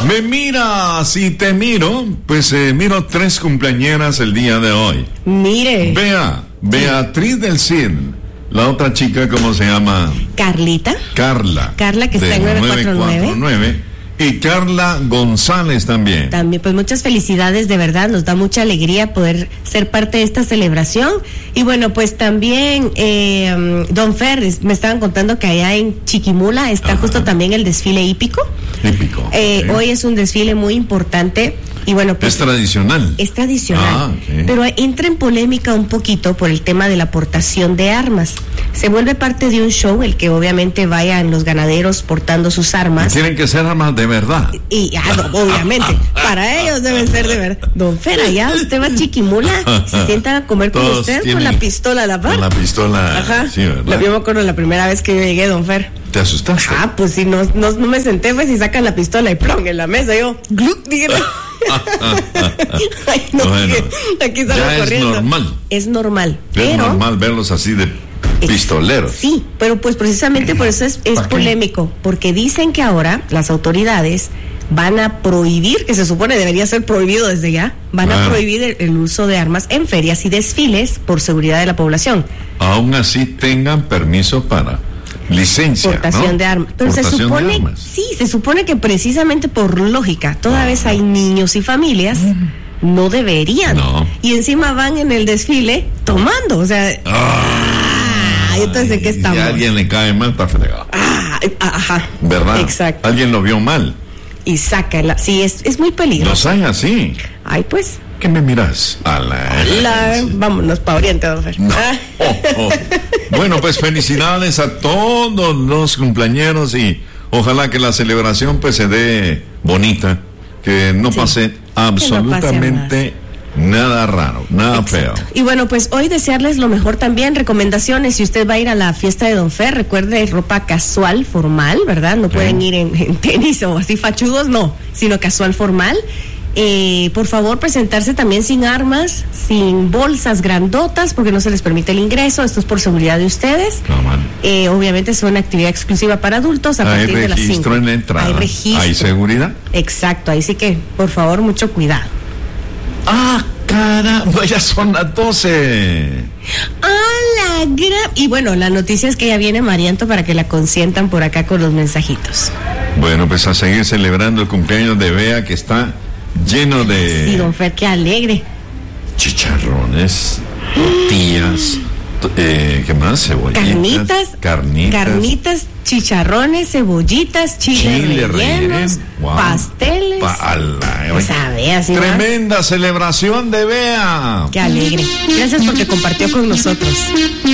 Me miras y te miro, pues miro 3 cumpleañeras el día de hoy. Mire. Beatriz del Cid. La otra chica, ¿cómo se llama? Carlita. Carla, que está en 949. Y Carla González también. También, pues muchas felicidades, de verdad, nos da mucha alegría poder ser parte de esta celebración. Y bueno, pues también, don Fer, me estaban contando que allá en Chiquimula está justo también el desfile hípico. Okay. Hoy es un desfile muy importante. Y bueno, pues, es tradicional. Es tradicional, okay. Pero entra en polémica un poquito por el tema de la aportación de armas. Se vuelve parte de un show, el que obviamente vayan los ganaderos portando sus armas. Tienen que ser armas de verdad. Y no, obviamente, para ellos deben ser de verdad. Don Fer, allá usted va a Chiquimula, se sientan a comer con usted con la pistola a la par. Con la pistola, ajá. Sí, ¿verdad? Yo me acuerdo la primera vez que yo llegué, don Fer. ¿Te asustaste? Pues sí, no me senté, pues, y sacan la pistola y plong en la mesa, yo, gluc, dígale. Ay, no, bueno, aquí salgo corriendo. Es normal. Es normal verlos así de pistoleros. Sí, pero pues precisamente por eso es polémico, porque dicen que ahora las autoridades van a prohibir, que se supone debería ser prohibido desde ya, a prohibir el uso de armas en ferias y desfiles por seguridad de la población. Aún así tengan permiso para licencia, portación, ¿no? De armas. Pero se supone que precisamente por lógica, toda vez hay niños y familias, no deberían. No. Y encima van en el desfile tomando, o sea. Entonces, ¿de qué estamos? Si a alguien le cae mal, está fregado. Ajá. ¿Verdad? Exacto. Alguien lo vio mal. Y sácala. Sí, es muy peligroso. Los hay así. Ay, pues. ¿Qué me miras? Vámonos para Oriente, don Fer. No. Bueno, pues felicidades a todos los cumpleañeros y ojalá que la celebración pues se dé bonita, que no pase absolutamente nada raro, nada feo. Y bueno, pues hoy desearles lo mejor también, recomendaciones, si usted va a ir a la fiesta de don Fer, recuerde ropa casual, formal, ¿verdad? No pueden ir en tenis o así fachudos, no, sino casual, formal. Por favor, presentarse también sin armas, sin bolsas grandotas, porque no se les permite el ingreso. Esto es por seguridad de ustedes. Obviamente es una actividad exclusiva para adultos a partir de las 5. Hay registro en la entrada. Hay registro. Hay seguridad. Exacto, ahí sí que, por favor, mucho cuidado. Caramba, ya son las 12. Y bueno, la noticia es que ya viene Marianto para que la consientan por acá con los mensajitos. Bueno, pues a seguir celebrando el cumpleaños de Bea, que está lleno de... Sí, don Fer, qué alegre. Chicharrones, tortillas, ¿qué más? Cebollitas. Carnitas, chicharrones, cebollitas, chile rellenos, wow. Pasteles. Así tremenda celebración de Bea. Qué alegre. Gracias porque compartió con nosotros.